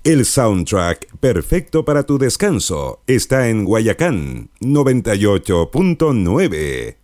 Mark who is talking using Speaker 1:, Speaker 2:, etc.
Speaker 1: El soundtrack perfecto para tu descanso está en Guayacán 98.9.